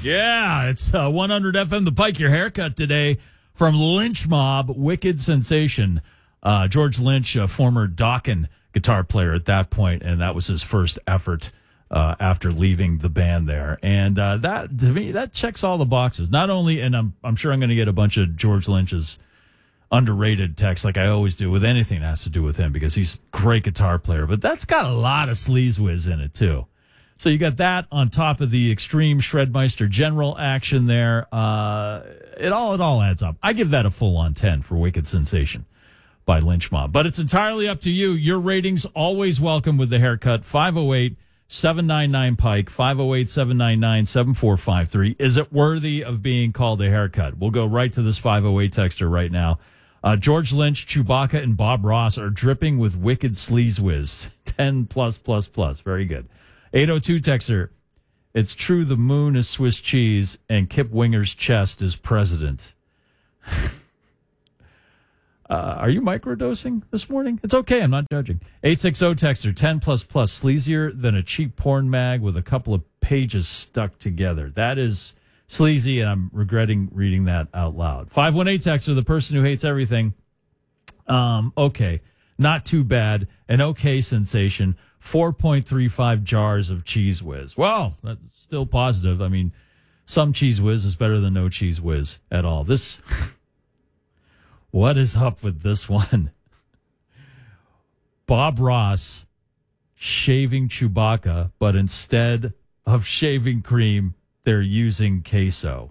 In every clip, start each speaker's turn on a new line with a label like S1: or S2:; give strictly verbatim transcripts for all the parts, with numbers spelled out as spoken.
S1: Yeah, it's uh, one hundred F M, The Pike, your haircut today from Lynch Mob, Wicked Sensation. Uh, George Lynch, a former Dokken guitar player at that point, and that was his first effort uh, after leaving the band there. And uh, that, to me, that checks all the boxes. Not only, and I'm, I'm sure I'm going to get a bunch of George Lynch's underrated texts like I always do with anything that has to do with him because he's a great guitar player, but that's got a lot of sleaze whiz in it, too. So you got that on top of the extreme Shredmeister general action there. Uh, it all it all adds up. I give that a full on ten for Wicked Sensation by Lynch Mob. But it's entirely up to you. Your ratings always welcome with the haircut. five oh eight, seven nine nine, Pike, five oh eight, seven nine nine, seven four five three. Is it worthy of being called a haircut? We'll go right to this five oh eight texter right now. Uh, George Lynch, Chewbacca, and Bob Ross are dripping with wicked sleaze whiz. ten plus, plus, plus. Very good. eight oh two texter, it's true the moon is Swiss cheese and Kip Winger's chest is president. uh, are you microdosing this morning? It's okay, I'm not judging. eight six zero texter, ten plus plus, sleazier than a cheap porn mag with a couple of pages stuck together. That is sleazy, and I'm regretting reading that out loud. five one eight texter, the person who hates everything. Um, okay, not too bad. An okay sensation. four point three five jars of Cheese Whiz. Well, that's still positive. I mean, some Cheese Whiz is better than no Cheese Whiz at all. This, what is up with this one? Bob Ross shaving Chewbacca, but instead of shaving cream, they're using queso.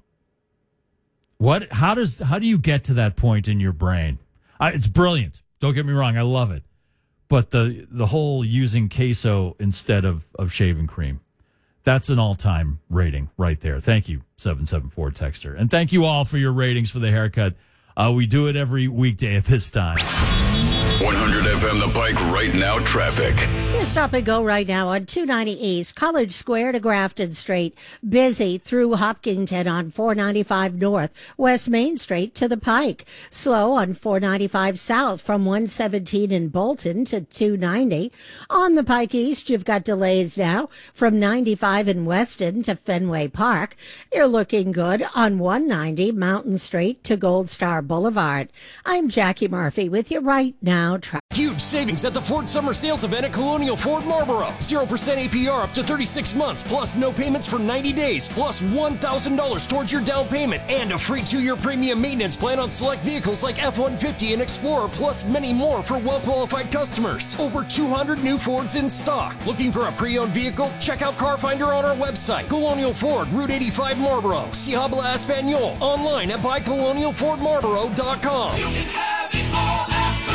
S1: What? How does? How do you get to that point in your brain? I, it's brilliant. Don't get me wrong. I love it. But the the whole using queso instead of, of shaving cream, that's an all-time rating right there. Thank you, seven seven four texter. And thank you all for your ratings for the haircut. Uh, we do it every weekday at this time.
S2: one hundred F M The Pike right now traffic.
S3: Here's stop and go right now on two ninety East, College Square to Grafton Street. Busy through Hopkinton on four ninety-five North, West Main Street to the Pike. Slow on four ninety-five South from one seventeen in Bolton to two ninety. On the Pike East, you've got delays now from ninety-five in Weston to Fenway Park. You're looking good on one ninety Mountain Street to Gold Star Boulevard. I'm Jackie Murphy with you right now. Tra-
S4: Huge savings at the Ford Summer Sales Event at Colonial Ford Marlboro. zero percent A P R up to thirty-six months, plus no payments for ninety days, plus one thousand dollars towards your down payment, and a free two-year premium maintenance plan on select vehicles like F one fifty and Explorer, plus many more for well-qualified customers. Over two hundred new Fords in stock. Looking for a pre-owned vehicle? Check out Car Finder on our website. Colonial Ford, Route eighty-five Marlboro. See Habla Espanol. Online at buy colonial ford marlboro dot com.
S5: You can have it all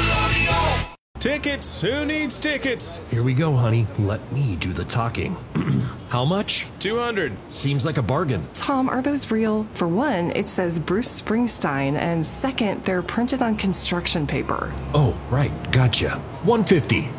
S5: at Colonial.
S6: Tickets! Who needs tickets?
S4: Here we go, honey. Let me do the talking. How much?
S6: two hundred.
S4: Seems like a bargain.
S7: Tom, are those real? For one, it says Bruce Springsteen, and second, they're printed on construction paper.
S4: Oh, right. Gotcha. one fifty.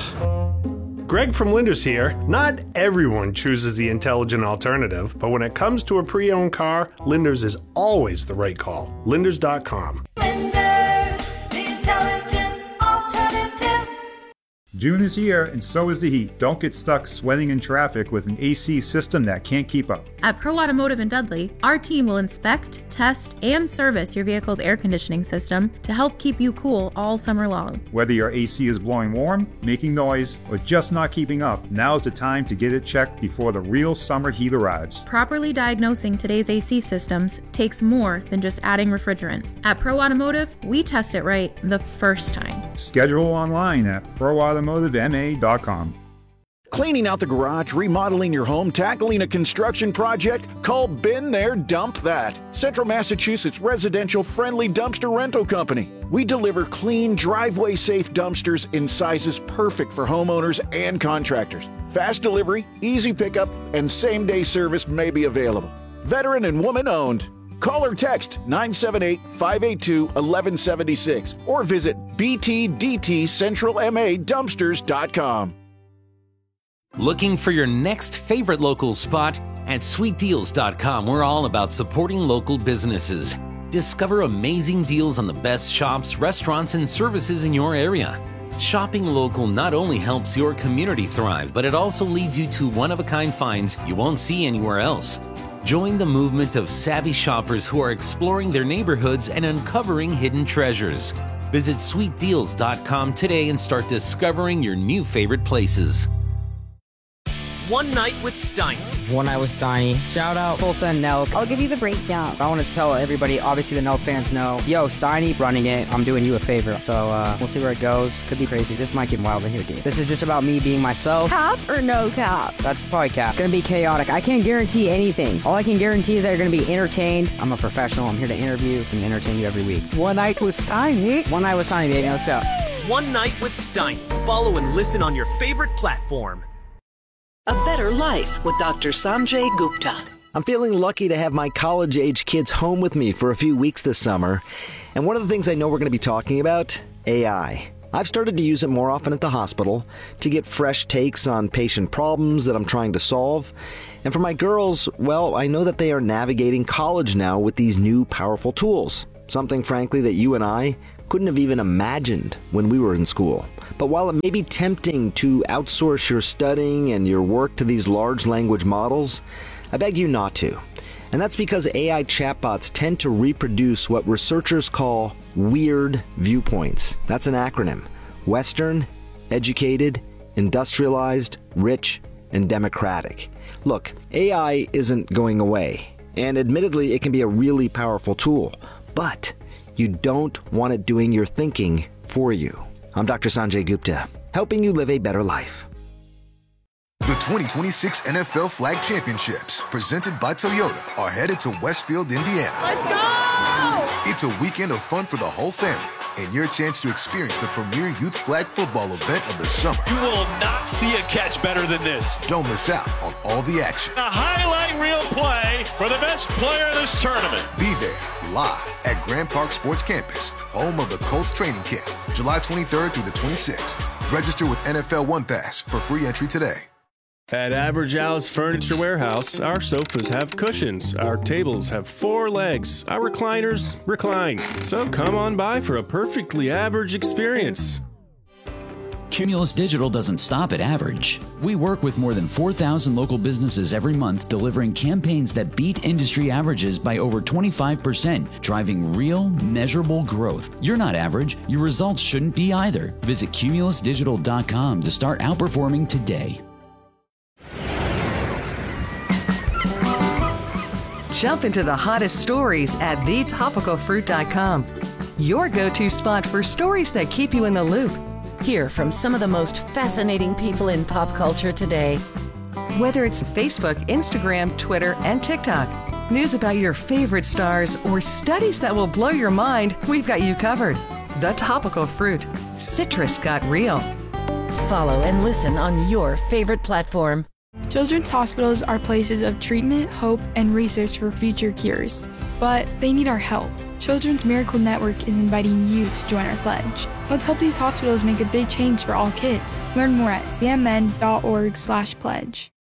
S7: Ugh.
S6: Greg from Linders here. Not everyone chooses the intelligent alternative, but when it comes to a pre-owned car, Linders is always the right call. Linders dot com.
S5: Linders, the intelligent alternative.
S8: June is here, and so is the heat. Don't get stuck sweating in traffic with an A C system that can't keep up.
S9: At Pro Automotive in Dudley, our team will inspect, test, and service your vehicle's air conditioning system to help keep you cool all summer long.
S8: Whether your A C is blowing warm, making noise, or just not keeping up, now's the time to get it checked before the real summer heat arrives.
S9: Properly diagnosing today's A C systems takes more than just adding refrigerant. At Pro Automotive, we test it right the first time.
S8: Schedule online at pro automotive m a dot com.
S10: Cleaning out the garage, remodeling your home, tackling a construction project? Call Been There, Dump That. Central Massachusetts residential friendly dumpster rental company. We deliver clean, driveway-safe dumpsters in sizes perfect for homeowners and contractors. Fast delivery, easy pickup, and same-day service may be available. Veteran and woman-owned. Call or text nine seven eight, five eight two, one one seven six or visit b t d t central m a dumpsters dot com.
S11: Looking for your next favorite local spot? At sweet deals dot com, we're all about supporting local businesses. Discover amazing deals on the best shops, restaurants, and services in your area. Shopping local not only helps your community thrive, but it also leads you to one-of-a-kind finds you won't see anywhere else. Join the movement of savvy shoppers who are exploring their neighborhoods and uncovering hidden treasures. Visit sweet deals dot com today and start discovering your new favorite places.
S12: One Night with Steiny.
S13: One Night with Steiny. Shout out Tulsa and Nelk.
S14: I'll give you the breakdown.
S13: I want to tell everybody, obviously the Nelk fans know, yo, Steiny running it. I'm doing you a favor. So uh, we'll see where it goes. Could be crazy. This might get wild in here, dude. This is just about me being myself.
S14: Cap or no cap?
S13: That's probably cap. Gonna be chaotic. I can't guarantee anything. All I can guarantee is that you're gonna be entertained. I'm a professional. I'm here to interview and entertain you every week.
S14: One Night with Steiny.
S13: One Night with Steiny, baby. Let's go.
S12: One Night with Steiny. Follow and listen on your favorite platform.
S15: A Better Life with Doctor Sanjay Gupta.
S16: I'm feeling lucky to have my college-age kids home with me for a few weeks this summer. And one of the things I know we're going to be talking about, A I. I've started to use it more often at the hospital to get fresh takes on patient problems that I'm trying to solve. And for my girls, well, I know that they are navigating college now with these new powerful tools. Something, frankly, that you and I couldn't have even imagined when we were in school. But while it may be tempting to outsource your studying and your work to these large language models, I beg you not to. And that's because A I chatbots tend to reproduce what researchers call weird viewpoints. That's an acronym. Western, educated, industrialized, rich, and democratic. Look, A I isn't going away. And admittedly, it can be a really powerful tool. But you don't want it doing your thinking for you. I'm Doctor Sanjay Gupta, helping you live a better life.
S17: The twenty twenty-six N F L Flag Championships, presented by Toyota, are headed to Westfield, Indiana.
S5: Let's go!
S17: It's a weekend of fun for the whole family and your chance to experience the premier youth flag football event of the summer.
S18: You will not see a catch better than this.
S17: Don't miss out on all the action.
S18: A highlight reel play for the best player in this tournament.
S17: Be there live at Grand Park Sports Campus, home of the Colts training camp, July twenty-third through the twenty-sixth. Register with N F L One Pass for free entry today.
S19: At Average Al's Furniture Warehouse, our sofas have cushions, our tables have four legs, our recliners recline. So come on by for a perfectly average experience.
S20: Cumulus Digital doesn't stop at average. We work with more than four thousand local businesses every month, delivering campaigns that beat industry averages by over twenty-five percent, driving real, measurable growth. You're not average. Your results shouldn't be either. Visit cumulus digital dot com to start outperforming today.
S21: Jump into the hottest stories at the topical fruit dot com. Your go-to spot for stories that keep you in the loop.
S22: Hear from some of the most fascinating people in pop culture today.
S21: Whether it's Facebook, Instagram, Twitter, and TikTok, news about your favorite stars, or studies that will blow your mind, we've got you covered. The Topical Fruit. Citrus got real.
S22: Follow and listen on your favorite platform.
S23: Children's hospitals are places of treatment, hope, and research for future cures. But they need our help. Children's Miracle Network is inviting you to join our pledge. Let's help these hospitals make a big change for all kids. Learn more at c m n dot org slash pledge.